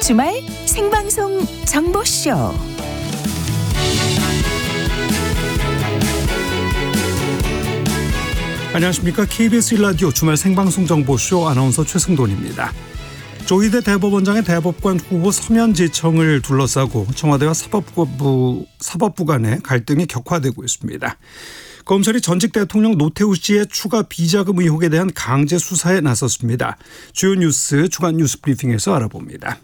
주말 생방송 정보쇼. 안녕하십니까. KBS 1라디오 주말 생방송 정보쇼 아나운서 최승돈입니다. 조희대 대법원장의 대법관 후보 서면 제청을 둘러싸고 청와대와 사법부 간의 갈등이 격화되고 있습니다. 검찰이 전직 대통령 노태우 씨의 추가 비자금 의혹에 대한 강제 수사에 나섰습니다. 주요 뉴스 주간 뉴스 브리핑에서 알아봅니다.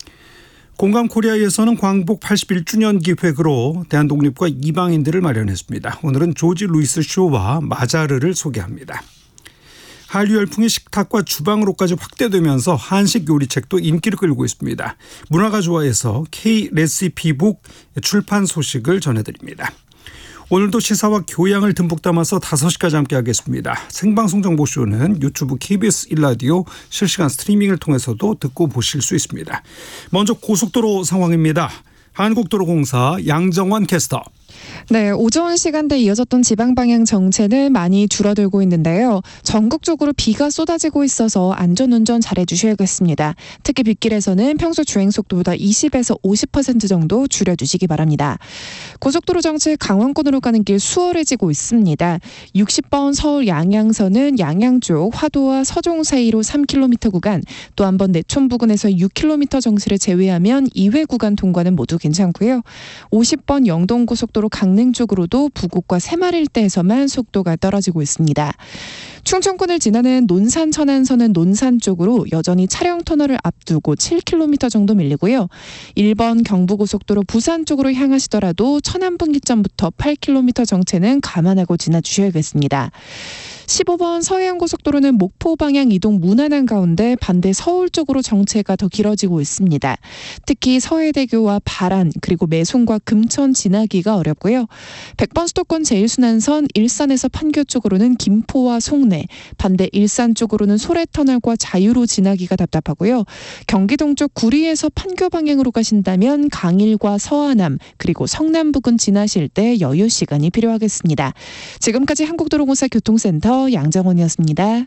공감코리아에서는 광복 81주년 기획으로 대한독립과 이방인들을 마련했습니다. 오늘은 조지 루이스 쇼와 마자르를 소개합니다. 한류 열풍이 식탁과 주방으로까지 확대되면서 한식 요리책도 인기를 끌고 있습니다. 문화가 좋아해서 K-레시피북 출판 소식을 전해드립니다. 오늘도 시사와 교양을 듬뿍 담아서 5시까지 함께하겠습니다. 생방송 정보쇼는 유튜브 KBS 1라디오 실시간 스트리밍을 통해서도 듣고 보실 수 있습니다. 먼저 고속도로 상황입니다. 한국도로공사 양정환 캐스터. 네, 오전 시간대 이어졌던 지방 방향 정체는 많이 줄어들고 있는데요. 전국적으로 비가 쏟아지고 있어서 안전운전 잘해주셔야겠습니다. 특히 빗길에서는 평소 주행속도보다 20에서 50% 정도 줄여주시기 바랍니다. 고속도로 정체 강원권으로 가는 길 수월해지고 있습니다. 60번 서울 양양선은 양양 쪽 화도와 서종 사이로 3km 구간, 또 한 번 내촌 부근에서 6km 정체를 제외하면 2회 구간 통과는 모두 괜찮고요. 50번 영동고속도로 강릉 쪽으로도 부곡과 새마을 일대에서만 속도가 떨어지고 있습니다. 충청권을 지나는 논산 천안선은 논산 쪽으로 여전히 차량 터널을 앞두고 7km 정도 밀리고요. 1번 경부고속도로 부산 쪽으로 향하시더라도 천안분기점부터 8km 정체는 감안하고 지나주셔야겠습니다. 15번 서해안고속도로는 목포 방향 이동 무난한 가운데 반대 서울 쪽으로 정체가 더 길어지고 있습니다. 특히 서해대교와 발안 그리고 매송과 금천 지나기가 어렵고요. 100번 수도권 제일순환선 일산에서 판교 쪽으로는 김포와 송내, 반대 일산 쪽으로는 소래터널과 자유로 지나기가 답답하고요. 경기 동쪽 구리에서 판교 방향으로 가신다면 강일과 서하남 그리고 성남 부근 지나실 때 여유 시간이 필요하겠습니다. 지금까지 한국도로공사 교통센터 양정원이었습니다.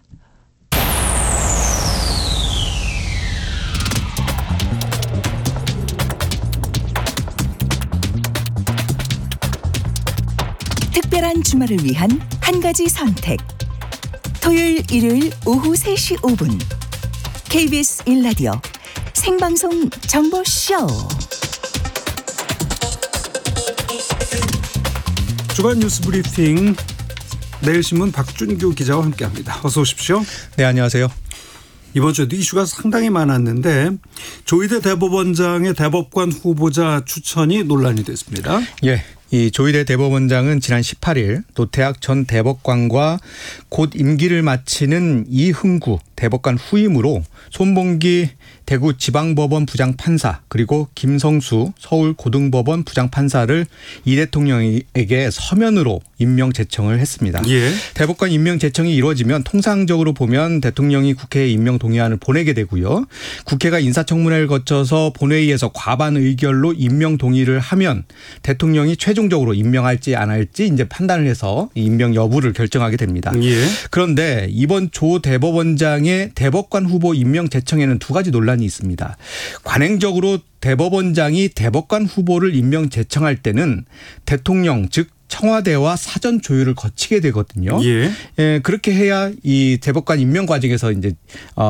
특별한 주말을 위한 한 가지 선택. 토요일, 일요일 오후 3시 5분 KBS 1라디오 생방송 정보쇼. 주간 뉴스 브리핑 내일신문 박준규 기자와 함께합니다. 어서 오십시오. 네, 안녕하세요. 이번 주에도 이슈가 상당히 많았는데 조희대 대법원장의 대법관 후보자 추천이 논란이 됐습니다. 예, 이 조희대 대법원장은 지난 18일 노태학 전 대법관과 곧 임기를 마치는 이흥구 대법관 후임으로 손봉기 대구지방법원 부장판사 그리고 김성수 서울고등법원 부장판사를 이 대통령에게 서면으로 임명 제청을 했습니다. 예. 대법관 임명 제청이 이루어지면 통상적으로 보면 대통령이 국회에 임명 동의안을 보내게 되고요. 국회가 인사청문회를 거쳐서 본회의에서 과반 의결로 임명 동의를 하면 대통령이 최종적으로 임명할지 안 할지 이제 판단을 해서 임명 여부를 결정하게 됩니다. 예. 그런데 이번 조 대법원장의 대법관 후보 임명 제청에는 두 가지 논란이 있습니다. 관행적으로 대법원장이 대법관 후보를 임명 제청할 때는 대통령 즉 청와대와 사전 조율을 거치게 되거든요. 예. 예, 그렇게 해야 이 대법관 임명 과정에서 이제